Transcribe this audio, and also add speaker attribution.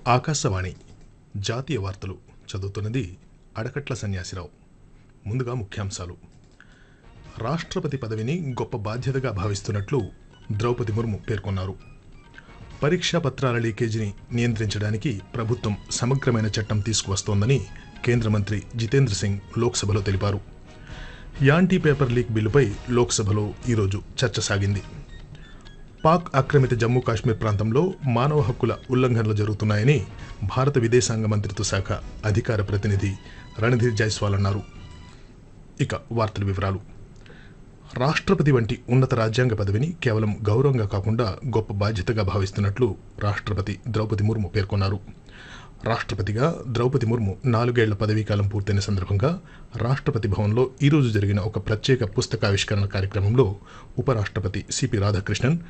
Speaker 1: ఆకాశవాణి జాతీయ వార్తలు చదువుతున్నది అడకట్ల సన్యాసిరావు. ముందుగా ముఖ్యాంశాలు. రాష్ట్రపతి పదవిని గొప్ప బాధ్యతగా భావిస్తున్నట్లు ద్రౌపది ముర్ము పేర్కొన్నారు. పరీక్షా పత్రాల లీకేజీని నియంత్రించడానికి ప్రభుత్వం సమగ్రమైన చట్టం తీసుకువస్తోందని కేంద్ర మంత్రి జితేంద్ర సింగ్ లోక్సభలో తెలిపారు. యాంటీ పేపర్ లీక్ బిల్లుపై లోక్సభలో ఈరోజు చర్చ సాగింది. పాక్ ఆక్రమిత జమ్మూ కాశ్మీర్ ప్రాంతంలో మానవ హక్కుల ఉల్లంఘనలు జరుగుతున్నాయని భారత విదేశాంగ మంత్రిత్వ శాఖ అధికార ప్రతినిధి రణధీర్ జైస్వాల్ అన్నారు. ఇక వార్తల వివరాలు. రాష్ట్రపతి వంటి ఉన్నత రాజ్యాంగ పదవిని కేవలం గౌరవంగా కాకుండా గొప్ప బాధ్యతగా భావిస్తున్నట్లు రాష్ట్రపతి ద్రౌపది ముర్ము పేర్కొన్నారు. రాష్ట్రపతిగా ద్రౌపది ముర్ము 4 ఏళ్ల పదవీకాలం పూర్తయిన సందర్భంగా రాష్ట్రపతి భవన్లో ఈరోజు జరిగిన ఒక ప్రత్యేక పుస్తకావిష్కరణ కార్యక్రమంలో ఉపరాష్ట్రపతి సిపి రాధాకృష్ణన్,